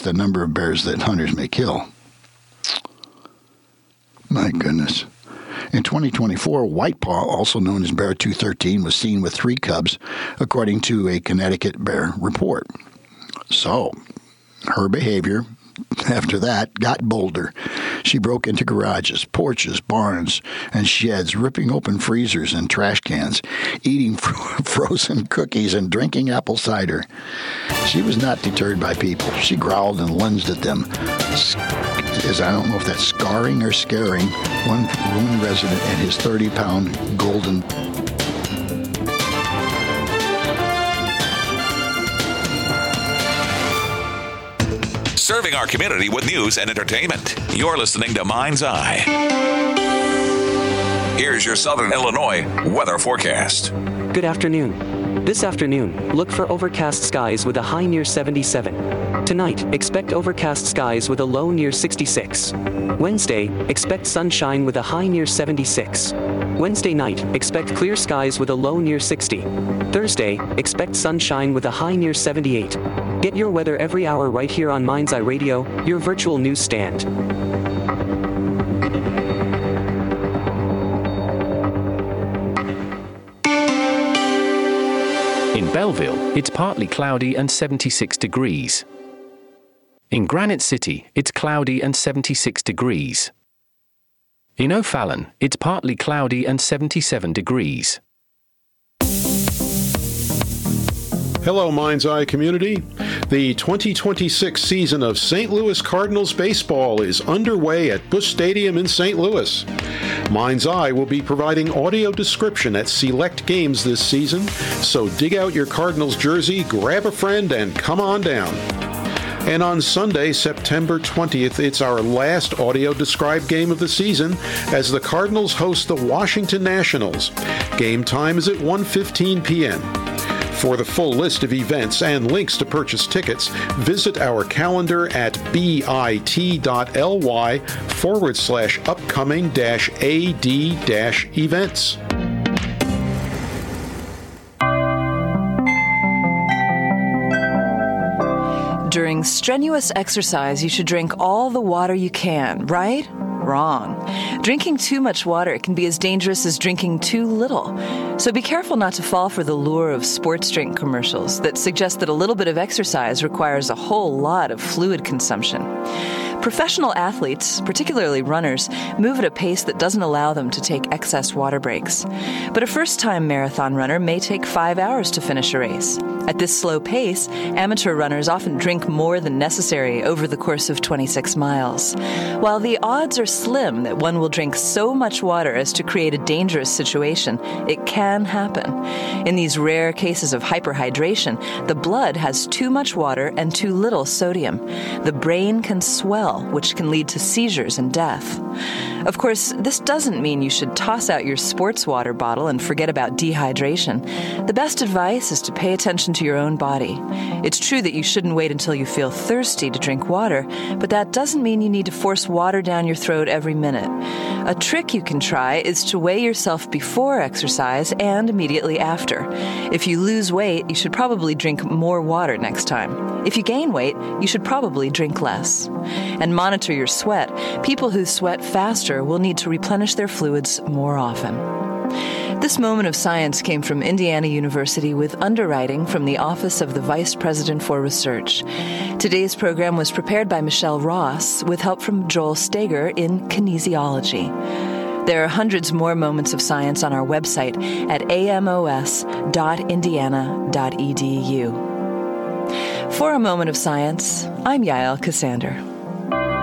the number of bears that hunters may kill. My goodness. In 2024, White Paw, also known as Bear 213, was seen with 3 cubs, according to a Connecticut Bear report. So, her behavior after that got bolder. She broke into garages, porches, barns, and sheds, ripping open freezers and trash cans, eating frozen cookies and drinking apple cider. She was not deterred by people. She growled and lunged at them. I don't know if that's scarring or scaring one woman resident and his 30-pound golden. Serving our community with news and entertainment. You're listening to Mind's Eye. Here's your Southern Illinois weather forecast. Good afternoon. This afternoon, look for overcast skies with a high near 77. Tonight, expect overcast skies with a low near 66. Wednesday, expect sunshine with a high near 76. Wednesday night, expect clear skies with a low near 60. Thursday, expect sunshine with a high near 78. Get your weather every hour right here on Mind's Eye Radio, your virtual newsstand. In Belleville, it's partly cloudy and 76 degrees. In Granite City, it's cloudy and 76 degrees. In O'Fallon, it's partly cloudy and 77 degrees. Hello, Mind's Eye community. The 2026 season of St. Louis Cardinals baseball is underway at Busch Stadium in St. Louis. Mind's Eye will be providing audio description at select games this season, so dig out your Cardinals jersey, grab a friend, and come on down. And on Sunday, September 20th, it's our last audio-described game of the season as the Cardinals host the Washington Nationals. Game time is at 1:15 p.m. For the full list of events and links to purchase tickets, visit our calendar at bit.ly/upcoming-ad-events. During strenuous exercise, you should drink all the water you can, right? Wrong. Drinking too much water can be as dangerous as drinking too little. So be careful not to fall for the lure of sports drink commercials that suggest that a little bit of exercise requires a whole lot of fluid consumption. Professional athletes, particularly runners, move at a pace that doesn't allow them to take excess water breaks. But a first-time marathon runner may take 5 hours to finish a race. At this slow pace, amateur runners often drink more than necessary over the course of 26 miles. While the odds are slim that one will drink so much water as to create a dangerous situation, it can happen. In these rare cases of hyperhydration, the blood has too much water and too little sodium. The brain can swell, which can lead to seizures and death. Of course, this doesn't mean you should toss out your sports water bottle and forget about dehydration. The best advice is to pay attention to your own body. It's true that you shouldn't wait until you feel thirsty to drink water, but that doesn't mean you need to force water down your throat every minute. A trick you can try is to weigh yourself before exercise and immediately after. If you lose weight, you should probably drink more water next time. If you gain weight, you should probably drink less. And monitor your sweat. People who sweat faster will need to replenish their fluids more often. This moment of science came from Indiana University with underwriting from the Office of the Vice President for Research. Today's program was prepared by Michelle Ross with help from Joel Steger in kinesiology. There are hundreds more moments of science on our website at amos.indiana.edu. For a moment of science, I'm Yael Cassander.